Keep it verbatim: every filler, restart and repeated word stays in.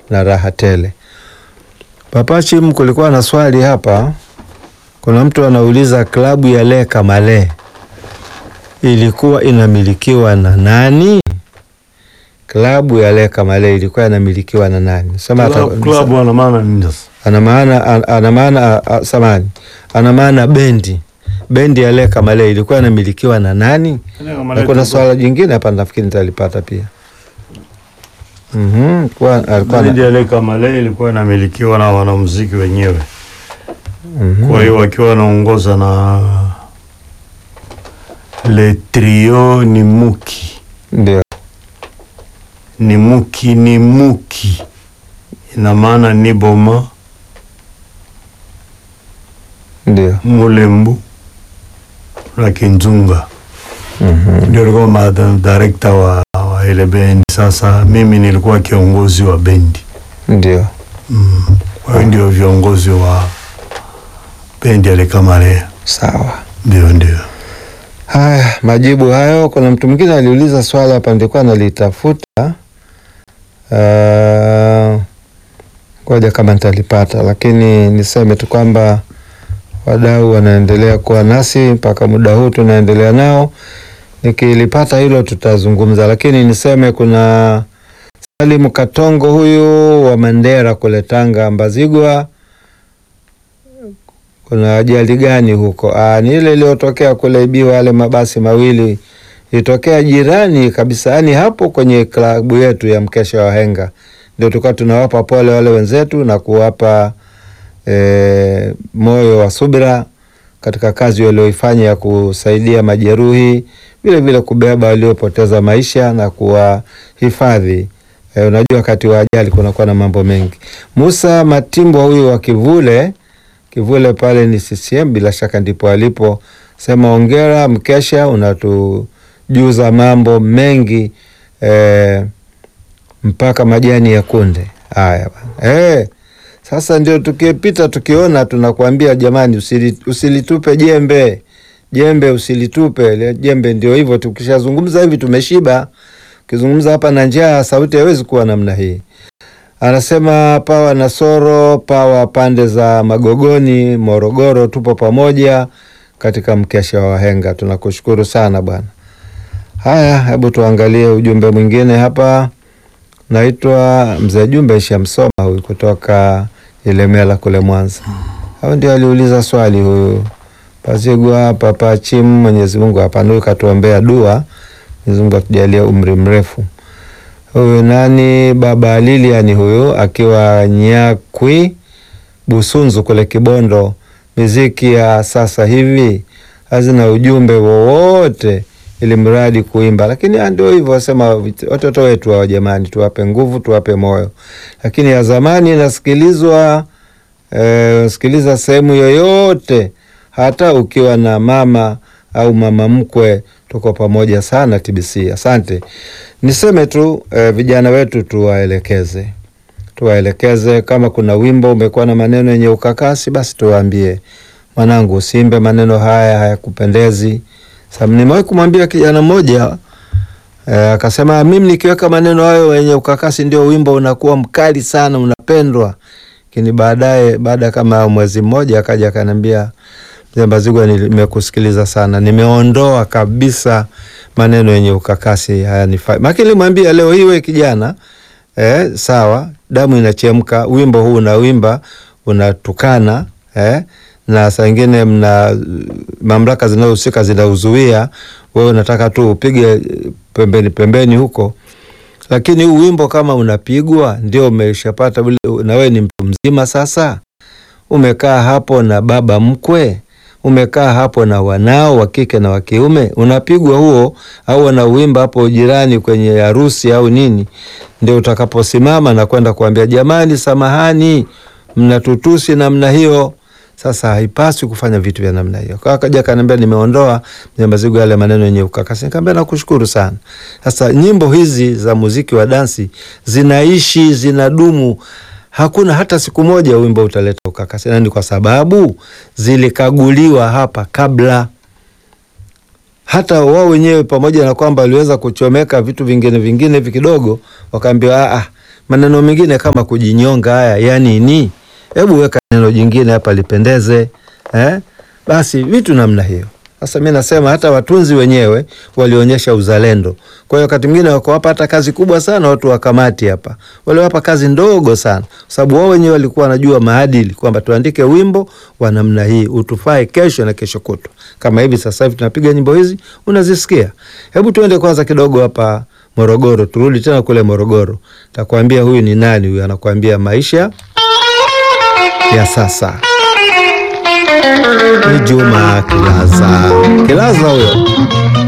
na raha tele. Papa Chim, kulikuwa na swali hapa. Kuna mtu anauliza klabu ya Leka Male ilikuwa inamilikiwa na nani? Klabu ya Leka Male ilikuwa inamilikiwa na nani? Sema klabu ana maana nini sasa? Ana maana ana maana samani. Ana maana bendi. Bendi ya Leka Male ilikuwa inamilikiwa na nani? Na kuna swala jingine hapa nafikiri nitalipata pia. Mhm, kwa alikuwa bendi ya Leka Male ilikuwa inamilikiwa na wanamuziki wenyewe. Mm-hmm. Kwa hiyo wakiwa wanaongoza na Le Trio ni Muki. Ndio. Ni Muki ni Muki. Ina maana ni Boma. Ndio. Mulembu na Kinzunga. Mhm. Ndio alikuwa madam director wa, wa ile bendi. Sasa mimi nilikuwa kiongozi wa bendi. Ndio. Mm. Kwa hiyo ndio viongozi wa bendi ya Leka Male. Sawa. Ndio ndio. Haya, majibu hayo. Kuna mtu mwingine aliuliza swala hapa nilikuwa nalitafuta. Uh, ngoja kama nitalipata, lakini niseme tu kwamba wadau wanaendelea kuwa nasi mpaka muda huu tunaendelea nao. Nikilipata hilo tutazungumza, lakini niseme kuna Salim Katongo huyu wa Mandera kule Tanga Mbazigwa. Kuna ajali gani huko? Ah, ni ile iliyotokea kule Ibiwa, wale mabasi mawili ilitokea jirani kabisa, yani hapo kwenye klabu yetu ya Mkesha wa Wahenga. Ndio tulikuwa tunawapa pole wale wenzetu na kuwapa e, moyo wa subira katika kazi walioifanya ya kusaidia majeruhi, vile vile kubeba waliopoteza maisha na kuwahifadhi. E, unajua wakati wa ajali kunakuwa na mambo mengi. Musa Matimbo huyu wa Kivule, Kivule pale ni C C M bila shaka ndipo alipo. Sema hongera Mkesha, unatujuza mambo mengi e, mpaka majani ya kunde. Haya bwana. Eh, sasa ndio tukipita tukiona tunakuambia jamani, usili, usilitupe jembe. Jembe usilitupe. Jembe ndio hivyo, tukishazungumza hivi tumeshiba. Ukizungumza hapa na njaa sauti haiwezi kuwa namna hii. Anasema Pawa Nasoro, Pawa pande za Magogoni, Morogoro, tupo pamoja katika Mkesha wa Wahenga. Tunakushukuru sana bwana. Haya, hebu tuangalie ujumbe mwingine hapa. Naitwa Mzee Jumbe Shamsoma huyu kutoka Ilemela kule Mwanza. Hao ndio aliuliza swali huyu. Pazigwa Papa Chim, Mwenyezi Mungu apanue katuombea dua. Mwenyezi Mungu atujalie umri mrefu. Huyu nani? Baba Lilian huyu akiwa Nyakwi Busunzu kule Kibondo. Muziki ya sasa hivi hazina ujumbe wowote ili mradi kuimba, lakini ndio hivyo wasema watoto wetu wa jamani, tuwape nguvu, tuwape moyo. Lakini ya zamani nasikilizwa eh, sikiliza sehemu yoyote, hata ukiwa na mama au mama mkwe, tuko pamoja sana T B C. Asante. Niseme tu eh, vijana wetu tuwaelekeze. Tuwaelekeze kama kuna wimbo umekuwa na maneno yenye ukakasi, basi tuwaambie mwanangu usiimbe maneno haya, hayakupendezi. Sasa nimewahi kumwambia kijana mmoja akasema eh, mimi nikiweka maneno hayo yenye ukakasi ndio wimbo unakuwa mkali sana, unapendwa. Lakini baadaye baada kama mwezi mmoja akaja akaniambia, Mzee Mbazigwa, nimekusikiliza sana, nimeondoa kabisa maneno yenye ukakasi, hayanifai. Makini nilimwambia leo hii, wewe kijana eh, sawa, damu inachemka, wimbo huu unawimba unatukana eh, na saa nyingine mna mamlaka zinazohusika zinauzuia, wewe unataka tu upige pembeni pembeni huko. Lakini huu wimbo kama unapigwa ndio umeshapata, na wewe ni mtu mzima sasa, umekaa hapo na baba mkwe, umekaa hapo na wanao wa kike na wa kiume, unapigwa huo au wanauimba hapo jirani kwenye harusi au nini, ndio utakaposimama na kwenda kuambia jamani, samahani, mnatutusi namna hiyo. Sasa haipaswi kufanya vitu vya namna hiyo. Kwa akaja akaniambia nimeondoa Mzee Mbazigwa yale maneno yenye ukakasi. Nikamwambia nakushukuru sana. Sasa nyimbo hizi za muziki wa dansi zinaishi, zinadumu. Hakuna hata siku moja wimbo utaleta ukakasi. Na ni kwa sababu zilikaguliwa hapa kabla. Hata wao wenyewe pamoja na kwamba waliweza kuchomeka vitu vingine vingine hivi kidogo, wakaambiwa ah, Maneno mengine kama kujinyonga haya ya nini? Hebu weka neno jingine hapa lipendeze, eh? Basi vitu namna hiyo. Sasa mimi nasema hata watunzi wenyewe walionyesha uzalendo. Kwa hiyo wakati mwingine wako hapa hata kazi kubwa sana watu wa kamati hapa. Waliwapa kazi ndogo sana. Sababu wao wenyewe walikuwa wanajua maadili kwamba tuandike wimbo wa namna hii utufae kesho na kesho kutwa. Kama hivi sasa hivi tunapiga nyimbo hizi unazisikia. Hebu tuende kwanza kidogo hapa Morogoro, turudi tena kule Morogoro. Takwambia huyu ni nani huyu, anakuambia maisha ya sasa. Ni Juma Kilaza. Kilaza huyo.